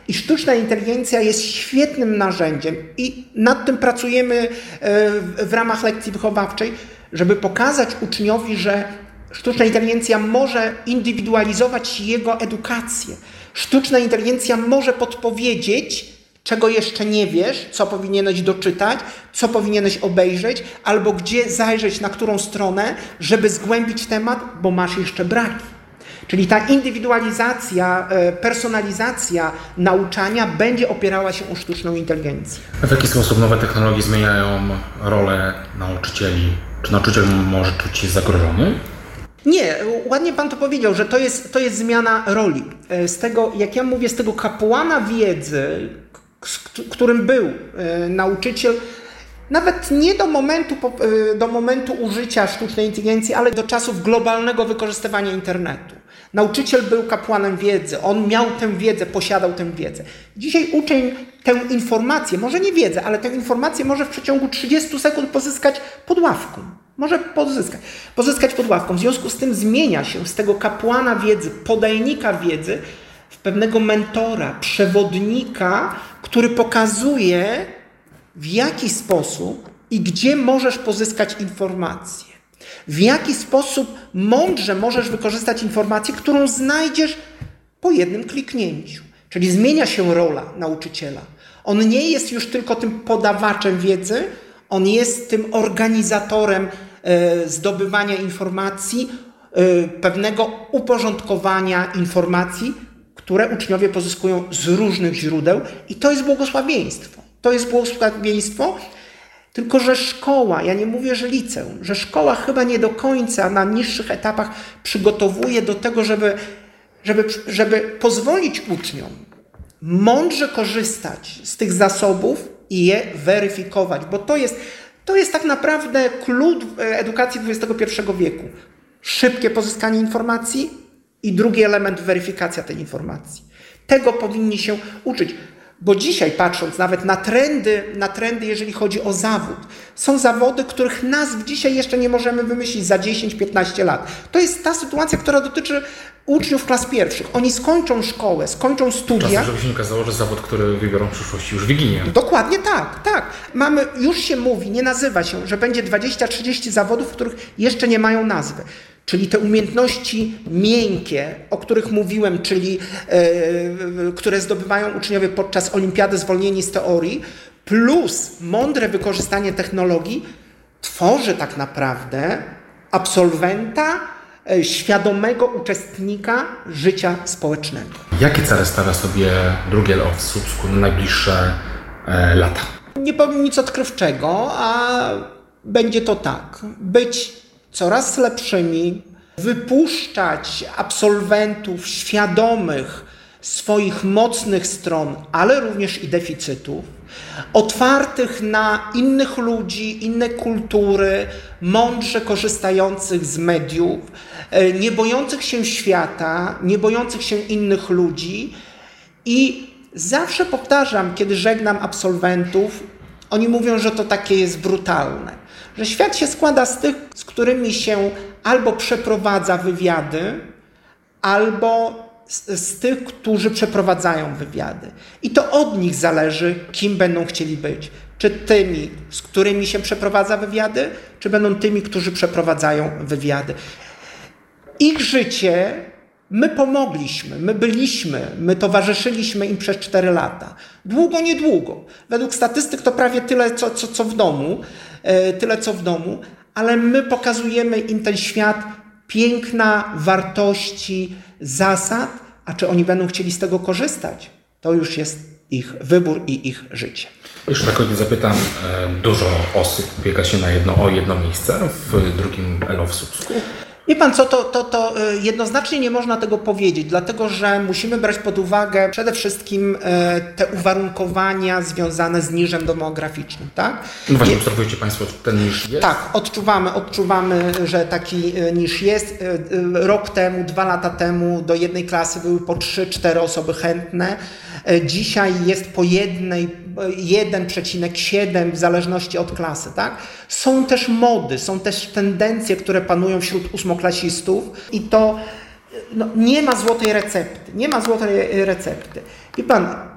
I sztuczna inteligencja jest świetnym narzędziem i nad tym pracujemy w ramach lekcji wychowawczej, żeby pokazać uczniowi, że sztuczna inteligencja może indywidualizować jego edukację. Sztuczna inteligencja może podpowiedzieć, czego jeszcze nie wiesz, co powinieneś doczytać, co powinieneś obejrzeć, albo gdzie zajrzeć, na którą stronę, żeby zgłębić temat, bo masz jeszcze braki. Czyli ta indywidualizacja, personalizacja nauczania będzie opierała się o sztuczną inteligencję. A w jaki sposób nowe technologie zmieniają rolę nauczycieli? Czy nauczyciel może czuć się zagrożony? Nie, ładnie pan to powiedział, że to jest zmiana roli. Z tego, jak ja mówię, z tego kapłana wiedzy, którym był nauczyciel, nawet nie do momentu użycia sztucznej inteligencji, ale do czasów globalnego wykorzystywania internetu. Nauczyciel był kapłanem wiedzy, on miał tę wiedzę, posiadał tę wiedzę. Dzisiaj uczeń tę informację, może nie wiedzę, ale tę informację może w przeciągu 30 sekund pozyskać pod ławką. Może pozyskać pod ławką. W związku z tym zmienia się z tego kapłana wiedzy, podajnika wiedzy w pewnego mentora, przewodnika, który pokazuje, w jaki sposób i gdzie możesz pozyskać informację. W jaki sposób mądrze możesz wykorzystać informację, którą znajdziesz po jednym kliknięciu. Czyli zmienia się rola nauczyciela. On nie jest już tylko tym podawaczem wiedzy, on jest tym organizatorem zdobywania informacji, pewnego uporządkowania informacji, które uczniowie pozyskują z różnych źródeł i to jest błogosławieństwo. To jest błogosławieństwo, tylko że szkoła, ja nie mówię, że liceum, że szkoła chyba nie do końca na niższych etapach przygotowuje do tego, żeby pozwolić uczniom mądrze korzystać z tych zasobów i je weryfikować, bo to jest tak naprawdę klucz edukacji XXI wieku. Szybkie pozyskanie informacji i drugi element, weryfikacja tej informacji. Tego powinni się uczyć. Bo dzisiaj, patrząc nawet na trendy, jeżeli chodzi o zawód, są zawody, których nazw dzisiaj jeszcze nie możemy wymyślić za 10-15 lat. To jest ta sytuacja, która dotyczy uczniów klas pierwszych. Oni skończą szkołę, skończą studia. Czasem, żeby się nie okazało, że zawód, który wybiorą w przyszłości, już wyginie. Dokładnie tak. Już się mówi, nie nazywa się, że będzie 20-30 zawodów, których jeszcze nie mają nazwy. Czyli te umiejętności miękkie, o których mówiłem, czyli które zdobywają uczniowie podczas olimpiady zwolnieni z teorii, plus mądre wykorzystanie technologii, tworzy tak naprawdę absolwenta, świadomego uczestnika życia społecznego. Jakie cele stawia sobie drugie LO w Słupsku na najbliższe lata? Nie powiem nic odkrywczego, a będzie to tak. Być coraz lepszymi, wypuszczać absolwentów świadomych swoich mocnych stron, ale również i deficytów, otwartych na innych ludzi, inne kultury, mądrze korzystających z mediów, nie bojących się świata, nie bojących się innych ludzi i zawsze powtarzam, kiedy żegnam absolwentów, oni mówią, że to takie jest brutalne, że świat się składa z tych, z którymi się albo przeprowadza wywiady, albo z tych, którzy przeprowadzają wywiady. I to od nich zależy, kim będą chcieli być. Czy tymi, z którymi się przeprowadza wywiady, czy będą tymi, którzy przeprowadzają wywiady. Ich życie my pomogliśmy, my towarzyszyliśmy im przez 4 lata. Długo, niedługo. Według statystyk to prawie tyle, co w domu, ale my pokazujemy im ten świat, piękna, wartości, zasad, a czy oni będą chcieli z tego korzystać, to już jest ich wybór i ich życie. Jeszcze na koniec zapytam, dużo osób biega się o jedno miejsce w drugim LO w Słupsku? Wie pan co, to jednoznacznie nie można tego powiedzieć, dlatego że musimy brać pod uwagę przede wszystkim te uwarunkowania związane z niżem demograficznym, tak? No właśnie, obserwujecie Państwo, że ten niż jest? Tak, odczuwamy, że taki niż jest. Rok temu, 2 lata temu do jednej klasy były po 3-4 osoby chętne. Dzisiaj jest po 1,7 w zależności od klasy, tak? Są też mody, są też tendencje, które panują wśród ósmoklasistów i to nie ma złotej recepty. Wie pan,